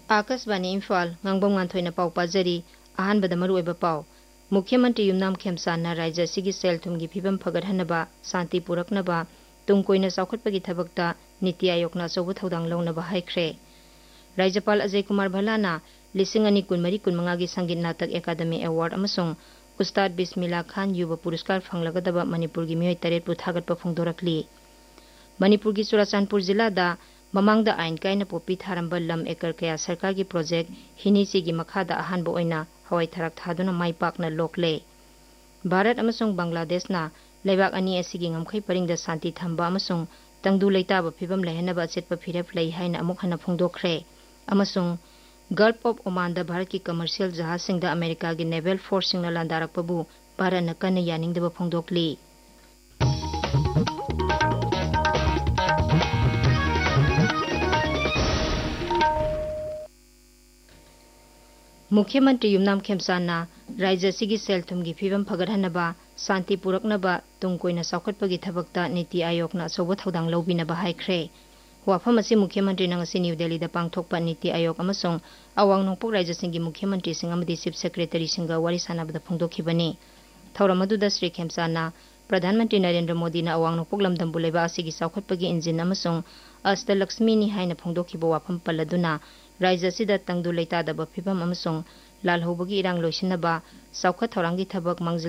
Akashvani Imphal ngangbam nganthoi pau pajari ahan bada maru eba pau मुख्यमंत्री युमनाम खेमसाना राज्य सिगी cell थुमगी फिबम फगरहनबा शांति पुरकनबा तुमकोइना चौखटपगी थबकता नीति आयोगना चौब थौदांग लौनबा हाइख्रे राज्यपाल अजय कुमार भल्लाना 2024-25 गी संगीत नाटक एकाडेमी अवार्ड अमसुंग उस्ताद बिस्मिल्ला खान युवा पुरस्कार फंगलगदबा मणिपुर की मियोय तरेट पु थागतपा फोंदोरकली मणिपुर की चुराचांदपुर जिला दा ममांगदा आइन कायना पोपी थारंबा लम एकर कया सरकार की प्रोजेक्ट हिनीसी की मखादा अहानबो ओइना हवाई थरक थादुना माइपाकना लोकले भारत अमसुंग बांग्लादेशना लेबाक अनि असिगी ngamkhai paringda शांति थंबा अमसुंग तंगदु लेताबा फिबम लेहनबा चेतपा फिरप लई हाइना अमुक हना फोंदोखरे अमसुंग गल्फ ऑफ ओमान दा भारत की कमर्शियल जहाज सिंगदा अमेरिका की नेवल फोर्स सिंगना लांदारकपबु भारत न कन्न यानिंगदबा फोंदोकली मुख्यमंत्री युमनाम खेमसाना राज्य सिगी सेल थुमगी फिबम फगरहनबा शांति पुरकनबा तुमकोइना चौखटपगी थबकता नीति आयोगना चौब थौदांग लौबिनबा हाइख्रे वाफम असि मुख्यमंत्री नंगसी न्यू दिल्ली दा पांगथोकपा नीति आयोग अमसुंग अवांग नोंपोक राज्य सिंगी मुख्यमंत्री सिंग अमदी चीफ सेक्रेटरी सिंगा वारी सानाबदा फोंदोखिबनी थौरम अदुदा श्री खेमसाना प्रधानमंत्री नरेंद्र मोदी ना अवांग नोंपोक लमदंबु लेबा असिगी चौखटपगी इंजिन अमसुंग अष्टलक्ष्मी नि हाइना फोंदोखिबा वाफम पल्लदुना राज्य सिदा तंगदु लेतादबा फिबम अमसुंग लालहौबगी इरांग लोइसिनबा चौखट थौरांगी थबक मांगजिल